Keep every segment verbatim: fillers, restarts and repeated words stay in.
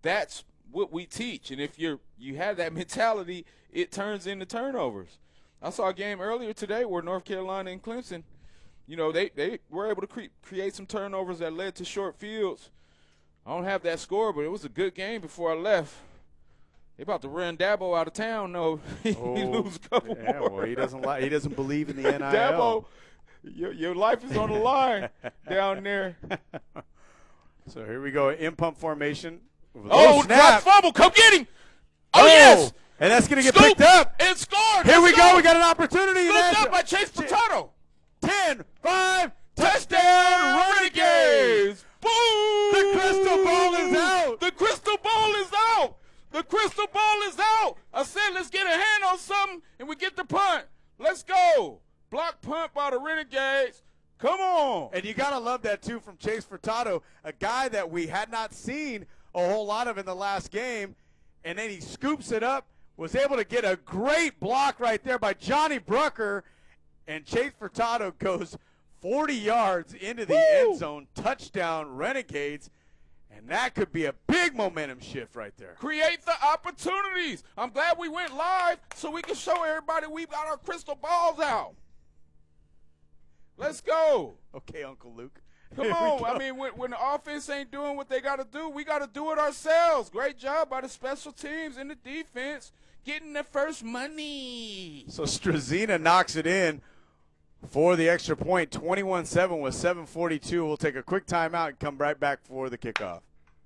that's what we teach. And if you're you have that mentality, it turns into turnovers. I saw a game earlier today where North Carolina and Clemson, you know, they, they were able to cre- create some turnovers that led to short fields. I don't have that score, but it was a good game before I left. They about to run Dabo out of town, though. he oh, lose a couple yeah, more. Well, he doesn't li- he doesn't believe in the N I Dabo, L. your, your life is on the line down there. So here we go, in pump formation. Oh, drop fumble, come get him. Oh, oh yes. And that's going to get Scoop picked up. And scored. Here Let's we go. go. We got an opportunity. Looked up by Chase Furtado. ten, five, touchdown, Renegades. Boom. The crystal ball is out. The crystal ball is out. The crystal ball is out. I said let's get a hand on something, and we get the punt. Let's go. Block punt by the Renegades. Come on. And you got to love that, too, from Chase Furtado, a guy that we had not seen a whole lot of in the last game. And then he scoops it up, was able to get a great block right there by Johnny Brucker. And Chase Furtado goes forty yards into the Woo! end zone. Touchdown, Renegades. And that could be a big momentum shift right there. Create the opportunities. I'm glad we went live so we can show everybody we've got our crystal balls out. Let's go. Okay, Uncle Luke. Come on. I mean, when, when the offense ain't doing what they got to do, we got to do it ourselves. Great job by the special teams and the defense getting the first money. So Struzina knocks it in for the extra point, twenty-one seven with seven forty-two. We'll take a quick timeout and come right back for the kickoff.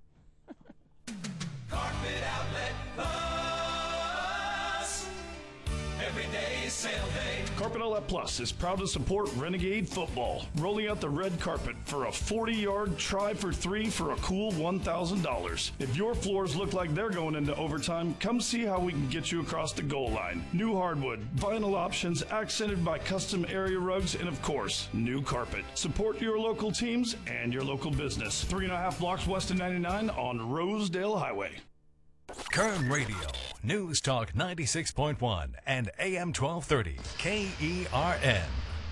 Carpet Outlet Plus. Every day is sale day. Carpet Outlet Plus is proud to support Renegade football, rolling out the red carpet for a forty-yard try for three for a cool one thousand dollars. If your floors look like they're going into overtime, come see how we can get you across the goal line. New hardwood, vinyl options accented by custom area rugs, and of course, new carpet. Support your local teams and your local business. Three and a half blocks west of ninety-nine on Rosedale Highway. Kern Radio, News Talk ninety-six point one and A M twelve thirty, K E R N.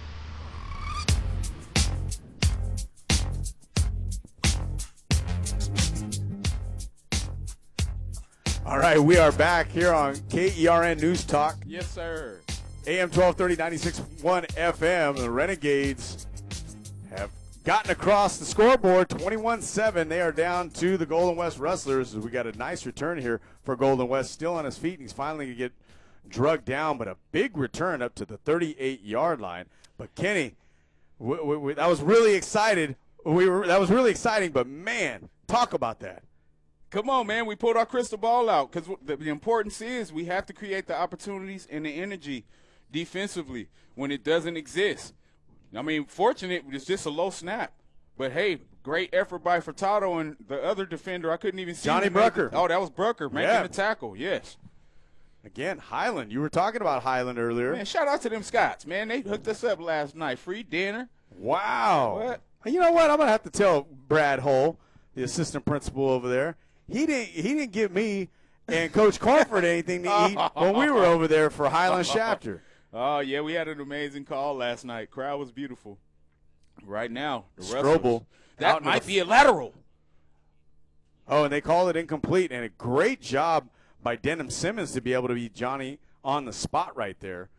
All right, we are back here on K E R N News Talk. Yes, sir. A M twelve thirty, ninety-six point one F M. The Renegades have gotten across the scoreboard, twenty-one seven. They are down to the Golden West Rustlers. We got a nice return here for Golden West, still on his feet, and he's finally going to get drugged down, but a big return up to the thirty-eight-yard line. But, Kenny, we, we, we, that was really excited. We were That was really exciting, but, man, talk about that. Come on, man. We pulled our crystal ball out because the, the importance is we have to create the opportunities and the energy defensively when it doesn't exist. I mean, fortunate, it's just a low snap. But, hey, great effort by Furtado and the other defender. I couldn't even see Johnny him. Brucker. Oh, that was Brucker making Yeah. the tackle, yes. Again, Highland. You were talking about Highland earlier. Man, shout out to them Scots, man. They hooked us up last night. Free dinner. Wow. What? You know what? I'm going to have to tell Brad Hull, the assistant principal over there, he didn't he didn't give me and Coach Crawford anything to eat when we were over there for Highland Shafter. Oh, yeah, we had an amazing call last night. Crowd was beautiful. Right now, the Strobel. Rustlers, that out in might the- be a lateral. Oh, and they call it incomplete, and a great job by Denham Simmons to be able to be Johnny on the spot right there.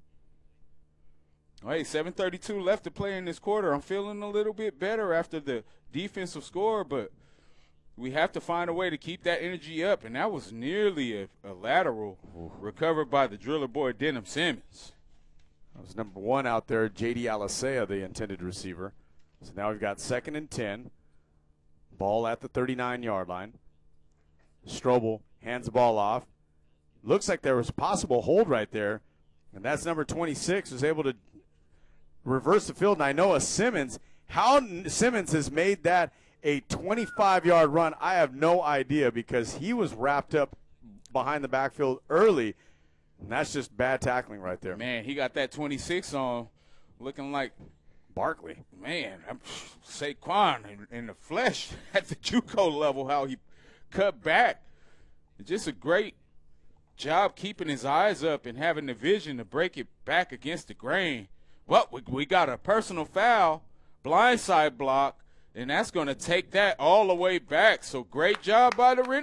Hey, seven thirty-two left to play in this quarter. I'm feeling a little bit better after the defensive score, but we have to find a way to keep that energy up, and that was nearly a, a lateral recovered by the driller boy Denham Simmons. That was number one out there, J D Alicea, the intended receiver. So now we've got second and ten. Ball at the thirty-nine-yard line. Strobel hands the ball off. Looks like there was a possible hold right there, and that's number twenty-six, was able to reverse the field. And I know a Simmons, how Simmons has made that a twenty-five-yard run, I have no idea, because he was wrapped up behind the backfield early, and that's just bad tackling right there. Man, he got that twenty-six on looking like, Barkley. man, I'm, Saquon in, in the flesh at the JUCO level, how he cut back. Just a great job keeping his eyes up and having the vision to break it back against the grain. But we, we got a personal foul, blindside block, and that's going to take that all the way back. So great job by the Renegades.